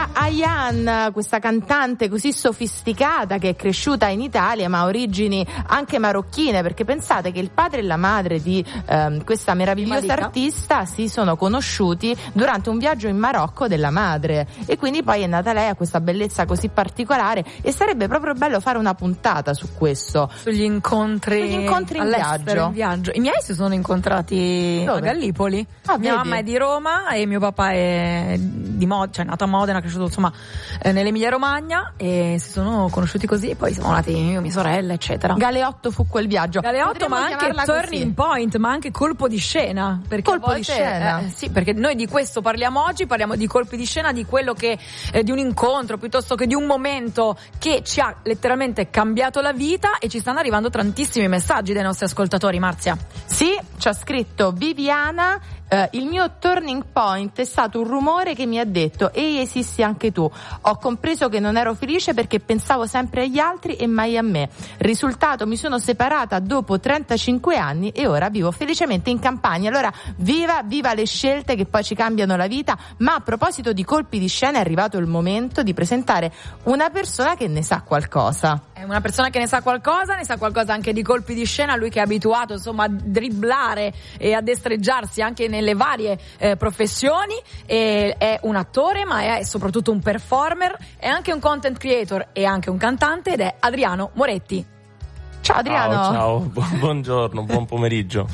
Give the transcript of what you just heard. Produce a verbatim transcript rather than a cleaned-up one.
Ayan, questa cantante così sofisticata che è cresciuta in Italia ma ha origini anche marocchine, perché pensate che il padre e la madre di ehm, questa meravigliosa artista si sono conosciuti durante un viaggio in Marocco della madre, e quindi poi è nata lei a questa bellezza così particolare, e sarebbe proprio bello fare una puntata su questo, sugli incontri, sugli incontri in viaggio. in viaggio. I miei si sono incontrati Dove? a Gallipoli. Ah, mia vedi? mamma è di Roma e mio papà è di Mod- cioè è nato a Modena, cresciuto insomma eh, nell'Emilia Romagna, e si sono conosciuti così, e poi siamo nati io, mia sorella, eccetera. Galeotto fu quel viaggio. Galeotto, Potremmo ma anche chiamarla turning così. point, ma anche colpo di scena. Perché Colpo a di volte, scena. eh, sì, perché noi di questo parliamo oggi, parliamo di colpi di scena, di quello che eh, di un incontro, piuttosto che di un momento che ci ha letteralmente cambiato la vita, e ci stanno arrivando tantissimi messaggi dai nostri ascoltatori, Marzia. Sì, ci ha scritto Viviana. Uh, il mio turning point è stato un rumore che mi ha detto: ehi, esisti anche tu. Ho compreso che non ero felice perché pensavo sempre agli altri e mai a me. Risultato, mi sono separata dopo trentacinque anni e ora vivo felicemente in campagna. Allora viva, viva le scelte che poi ci cambiano la vita. Ma a proposito di colpi di scena, è arrivato il momento di presentare una persona che ne sa qualcosa. È una persona che ne sa qualcosa, ne sa qualcosa anche di colpi di scena, lui che è abituato insomma a dribblare e a destreggiarsi anche nelle varie eh, professioni, e è un attore ma è soprattutto un performer, è anche un content creator e anche un cantante, ed è Adriano Moretti. Ciao Adriano. Ciao, ciao. Bu- buongiorno, buon pomeriggio.